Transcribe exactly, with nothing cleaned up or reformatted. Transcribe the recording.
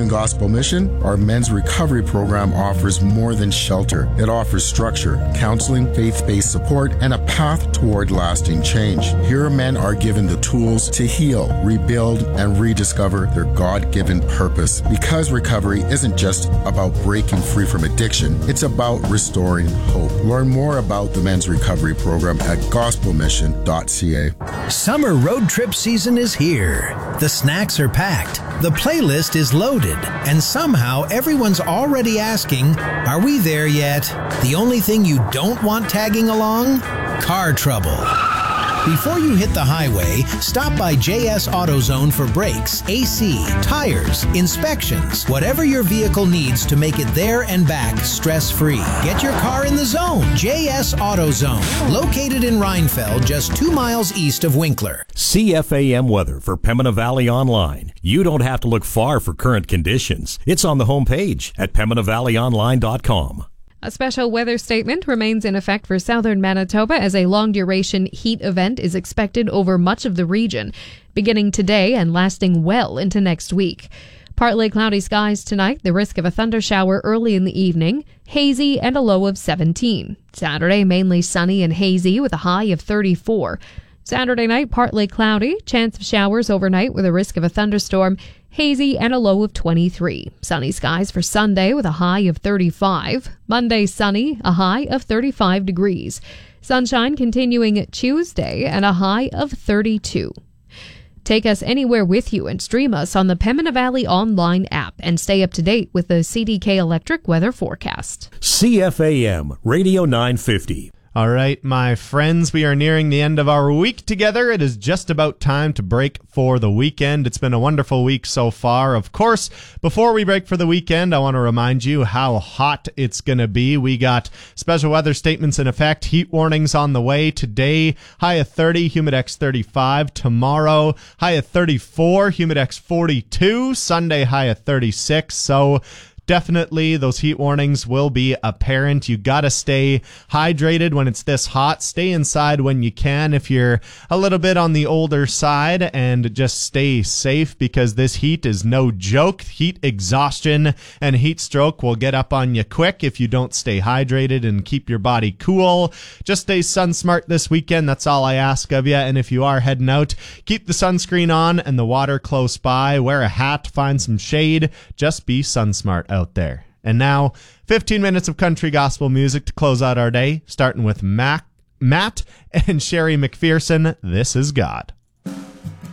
Southern Gospel Mission, our men's recovery program offers more than shelter. It offers structure, counseling, faith-based support, and a path toward lasting change. Here, men are given the tools to heal, rebuild, and rediscover their God-given purpose. Because recovery isn't just about breaking free from addiction, it's about restoring hope. Learn more about the men's recovery program at gospel mission dot c a. Summer road trip season is here. The snacks are packed, the playlist is loaded, and somehow everyone's already asking, are we there yet? The only thing you don't want tagging along? Car trouble. Before you hit the highway, stop by J S AutoZone for brakes, A C, tires, inspections, whatever your vehicle needs to make it there and back stress-free. Get your car in the zone. J S AutoZone, located in Rhinefeld, just two miles east of Winkler. C F A M weather for Pembina Valley Online. You don't have to look far for current conditions. It's on the homepage at pembina valley online dot com. A special weather statement remains in effect for southern Manitoba as a long-duration heat event is expected over much of the region, beginning today and lasting well into next week. Partly cloudy skies tonight, the risk of a thundershower early in the evening, hazy and a low of seventeen. Saturday, mainly sunny and hazy with a high of thirty-four. Saturday night, partly cloudy, chance of showers overnight with a risk of a thunderstorm, hazy and a low of twenty-three. Sunny skies for Sunday with a high of thirty-five. Monday sunny, a high of thirty-five degrees. Sunshine continuing Tuesday and a high of thirty-two. Take us anywhere with you and stream us on the Pembina Valley Online app and stay up to date with the C D K Electric weather forecast. C F A M Radio nine fifty. All right, my friends, we are nearing the end of our week together. It is just about time to break for the weekend. It's been a wonderful week so far. Of course, before we break for the weekend, I want to remind you how hot it's going to be. We got special weather statements in effect, heat warnings on the way. Today, high of thirty, Humidex thirty-five. Tomorrow, high of thirty-four, Humidex forty-two. Sunday, high of thirty-six. So definitely, those heat warnings will be apparent. You got to stay hydrated when it's this hot. Stay inside when you can if you're a little bit on the older side, and just stay safe because this heat is no joke. Heat exhaustion and heat stroke will get up on you quick if you don't stay hydrated and keep your body cool. Just stay sun smart this weekend. That's all I ask of you. And if you are heading out, keep the sunscreen on and the water close by. Wear a hat, find some shade. Just be sun smart out there. And now, fifteen minutes of country gospel music to close out our day, starting with Mac, Matt and Sherry McPherson. This is God.